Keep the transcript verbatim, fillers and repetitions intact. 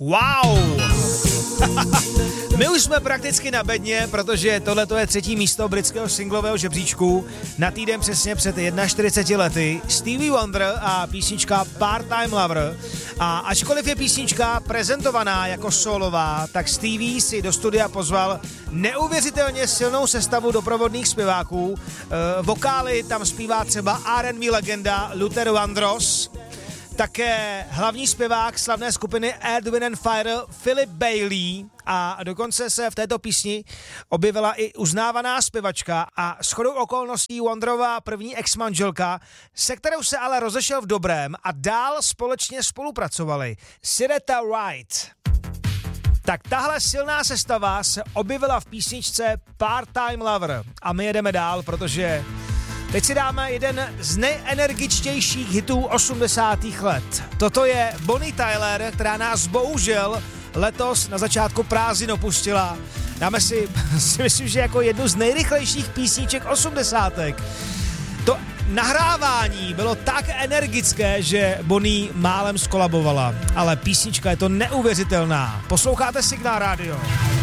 Wow! My už jsme prakticky na bedně, protože tohleto je třetí místo britského singlového žebříčku. Na týden přesně před čtyřiceti jedna lety Stevie Wonder a písnička Part-Time Lover. A ačkoliv je písnička prezentovaná jako solová, tak Stevie si do studia pozval neuvěřitelně silnou sestavu doprovodných zpěváků. E, vokály tam zpívá třeba R and B legenda Luther Vandross, také hlavní zpěvák slavné skupiny Earth, Wind and Fire Philip Bailey a dokonce se v této písni objevila i uznávaná zpěvačka a shodou okolností Wonderova první ex-manželka, se kterou se ale rozešel v dobrém a dál společně spolupracovali, Syreeta Wright. Tak tahle silná sestava se objevila v písničce Part-Time Lover a my jedeme dál, protože teď si dáme jeden z nejenergičtějších hitů osmdesátých let. Toto je Bonnie Tyler, která nás bohužel letos na začátku prázdnin opustila. Dáme si, si myslím, že jako jednu z nejrychlejších písniček osmdesátek. To nahrávání bylo tak energické, že Bonnie málem skolabovala. Ale písnička je to neuvěřitelná. Posloucháte Signál Radio.